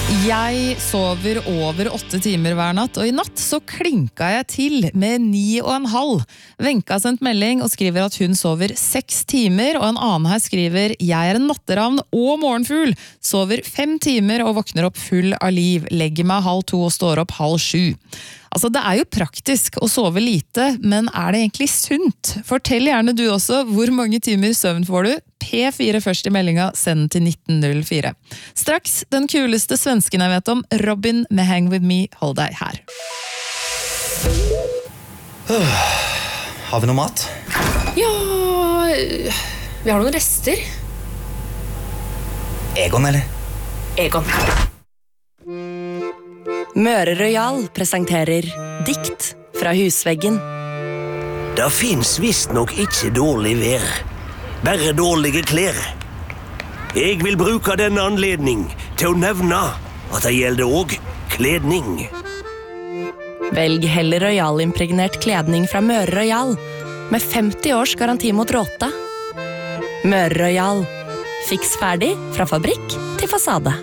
Jeg sover over 8 timer hver natt, og i natt så klinka jeg til med 9,5. Wenche har sendt melding og skriver at hun sover 6 timer, og en annen her skriver «Jeg er en natteravn og morgenfugl, sover 5 timer og våkner opp full av liv, legger meg 6:30 og står opp 6:30». Altså, det er jo praktisk å sove lite, men er det egentlig sunt? Fortell gjerne du også hvor mange timer søvn får du. P4 først i meldinga, send til 1904. Straks den kuleste svensken jeg vet om, Robin med Hang With Me, hold deg her. Har vi noe mat? Ja, vi har noen rester. Egon, eller? Egon. Møre Royal presenterer Dikt fra husveggen. Det finns visst nok ikke dårlig vær, bare dårlige klær. Jeg vil bruke denne anledning til å nevne at det gjelder også kledning. Velg heller Royal-impregnert kledning fra Møre Royal, med 50 års garanti mot råte. Møre Royal. Fiks ferdig fra fabrikk til fasade.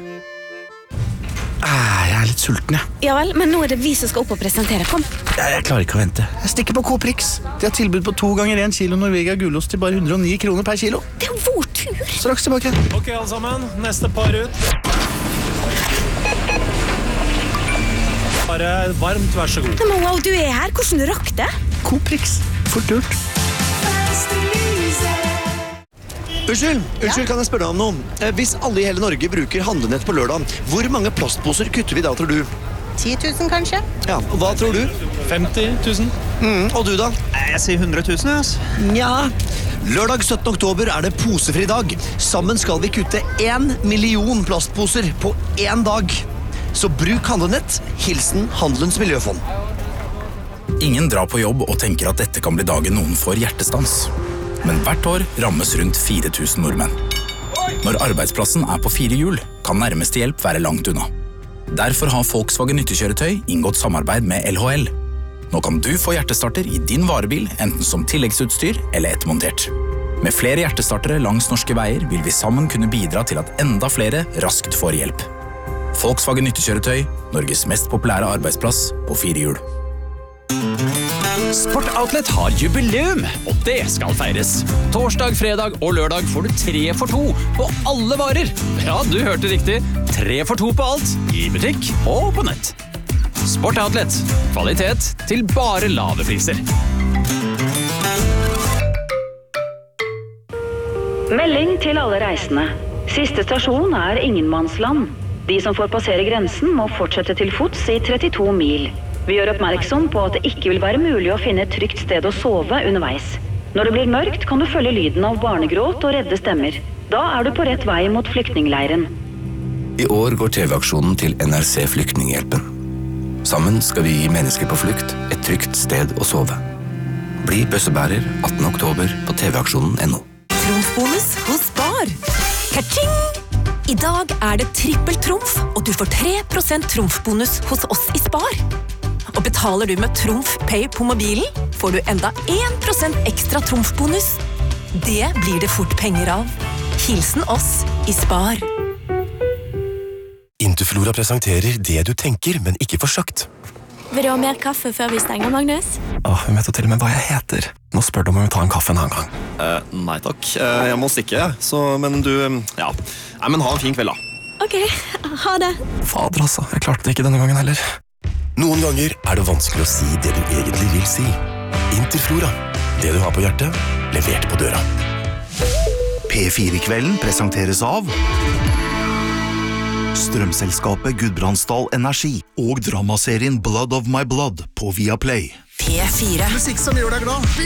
Jeg er litt sulten, jeg. Ja vel, men nå er det vi som skal opp og presentere. Kom. Jeg klarer ikke å vente. Jeg stikker på Coprix. De har tilbud på 2 ganger 1 kilo Norvegia gulost til bare 109 kroner per kilo. Det er jo vår tur. Straks tilbake. Ok, alle sammen. Neste par ut. Bare varmt, vær så god. Men wow, du er her. Hvordan rakk det? Coprix. Fort gjort. Unnskyld, kan jeg spørre deg om noe? Hvis alle i hele Norge bruker handlenett på lørdag, hvor mange plastposer kutter vi da, tror du? 10 000 kanskje? Ja, og hva tror du? 50 000. Og du da? Jeg sier 100 000, altså. Ja. Lørdag 17. oktober er det posefri dag. Sammen skal vi kutte 1 million plastposer på 1 dag. Så bruk handlenett. Hilsen Handelens Miljøfond. Ingen drar på jobb og tenker at dette kan bli dagen noen får hjertestans. Men hvert år rammes rundt 4000 nordmenn. Når arbeidsplassen er på 4 hjul, kan nærmeste hjelp være langt unna. Derfor har Volkswagen nyttekjøretøy inngått samarbeid med LHL. Nå kan du få hjertestarter i din varebil, enten som tilleggsutstyr eller ettermontert. Med flere hjertestartere langs norske veier vil vi sammen kunne bidra til at enda flere raskt får hjelp. Volkswagen nyttekjøretøy, Norges mest populære arbeidsplass på 4 hjul. Sport Outlet har jubileum, og det skal feires. Torsdag, fredag og lørdag får du 3 for 2 på alle varer. Ja, du hørte riktig. 3 for 2 på alt, i butikk og på nett. Sport Outlet. Kvalitet til bare lave priser. Melding til alle reisende. Siste stasjon er Ingenmannsland. De som får passere grensen må fortsette til fots i 32 mil. Vi gjør oppmerksom på at det ikke vil være mulig å finne et trygt sted å sove underveis. Når det blir mørkt, kan du følge lyden av barnegråt og redde stemmer. Da er du på rett vei mot flyktningleiren. I år går TV-aksjonen til NRC Flyktninghjelpen. Sammen skal vi gi mennesker på flukt et trygt sted å sove. Bli bøssebærer 18. oktober på tvaksjonen.no. Trumfbonus hos Spar. Kaching! I dag er det trippel trumf, og du får 3% trumfbonus hos oss i Spar. Og betaler du med Trumf Pay på mobilen, får du enda 1% ekstra trumfbonus. Det blir det fort penger av. Hilsen oss i Spar. Interflora presenterer det du tenker, men ikke for sagt. Vil du ha mer kaffe før vi stenger, Magnus? Hun vet jo til og med hva jeg heter. Nå spør du om jeg vil ta en kaffe en annen gang. Nei takk, jeg må stikke, men du, ja. Nei, men ha en fin kveld da. Ok, ha det. Fader altså, jeg klarte det ikke denne gangen heller. Noen ganger er det vanskelig å si det du egentlig vil si. Interflora, det du har på hjertet, levert på døra. P4-kvelden presenteres av strømselskapet Gudbrandsdal Energi og dramaserien Blood of My Blood på Viaplay. P4. Musikk som gjør deg glad.